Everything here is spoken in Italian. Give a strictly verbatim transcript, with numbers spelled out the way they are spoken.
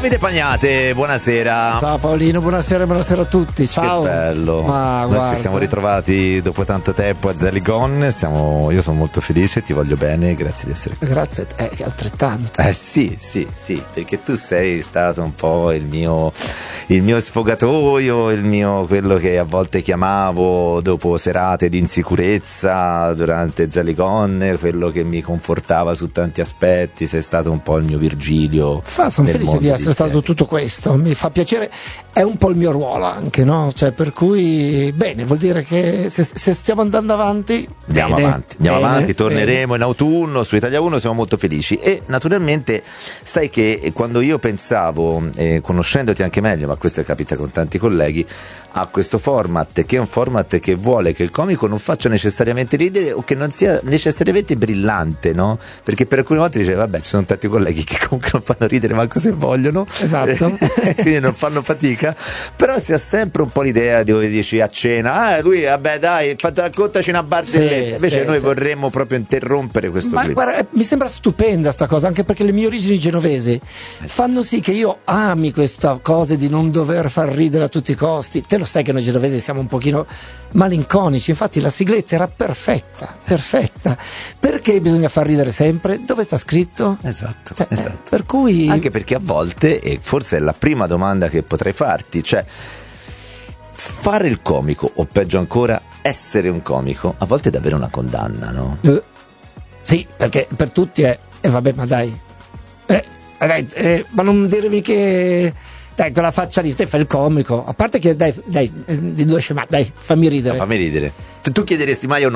Davide Pagnate, buonasera. Ciao Paolino, buonasera, buonasera a tutti. Ciao. Che bello. Ma Noi guarda, ci siamo ritrovati dopo tanto tempo a Zeligon. Siamo, io sono molto felice, ti voglio bene, grazie di essere qui. grazie, eh, altrettanto. Eh sì, sì, sì, perché tu sei stato un po' il mio, il mio sfogatoio, il mio, quello che a volte chiamavo dopo serate di insicurezza durante Zeligon, quello che mi confortava su tanti aspetti. Sei stato un po' il mio Virgilio. Ma sono nel felice mondo di essere di stato Zelig. tutto questo, mi fa piacere, è un po' il mio ruolo anche, no? Cioè, per cui bene, vuol dire che se, se stiamo andando avanti, Andiamo bene, avanti, andiamo bene, avanti, torneremo bene. in autunno su Italia uno, siamo molto felici. E naturalmente sai che quando io pensavo, eh, conoscendoti anche meglio, ma questo capita con tanti colleghi, a questo format, che è un format che vuole che il comico non faccia necessariamente ridere o che non sia necessariamente brillante, no? Perché per alcune volte dice vabbè, ci sono tanti colleghi che comunque non fanno ridere manco se vogliono, Esatto. quindi non fanno fatica, però si ha sempre un po' di dove dici a cena, ah lui vabbè dai, fate, raccontaci una barzelletta. Sì, Invece sì, noi sì. vorremmo proprio interrompere questo Ma clip. guarda, eh, mi sembra stupenda sta cosa, anche perché le mie origini genovesi fanno sì che io ami questa cosa di non dover far ridere a tutti i costi. Te lo sai che noi genovesi siamo un pochino malinconici, infatti la sigletta era perfetta, perfetta. Perché bisogna far ridere sempre? Dove sta scritto? Esatto, Cioè, esatto. Per cui Anche perché a volte, e forse è la prima domanda che potrei farti, cioè fare il comico, o peggio ancora essere un comico, a volte è davvero una condanna, no? Eh, sì, perché per tutti è e vabbè, ma dai. Eh, dai, eh, ma non dirmi che dai, con la faccia lì, te fai il comico. A parte che dai, dai, eh, di due scema, dai, fammi ridere. Fammi ridere. Tu, tu chiederesti mai a un